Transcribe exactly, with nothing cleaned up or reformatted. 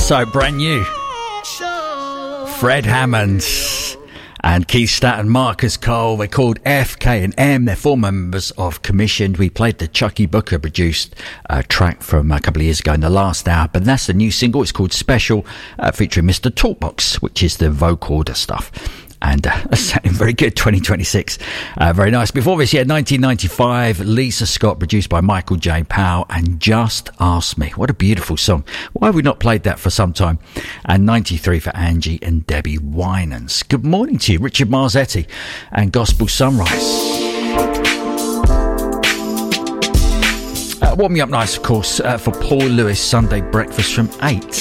So brand new. Fred Hammond and Keith Staton, Marcus Cole. They're called F, K and M. They're four members of Commissioned. We played the Chucky Booker produced uh, track from a couple of years ago in the last hour, but that's the new single. It's called Special, uh, featuring Mister Talkbox, which is the vocoder stuff. And uh, sounding very good, twenty twenty-six. Uh, very nice. Before this, yeah, nineteen ninety-five, Lisa Scott, produced by Michael J. Powell, and Just Ask Me. What a beautiful song. Why have we not played that for some time? And ninety-three for Angie and Debbie Winans. Good morning to you, Richard Marzetti and Gospel Sunrise. Uh, warming up nice, of course, uh, for Paul Lewis, Sunday Breakfast from eight.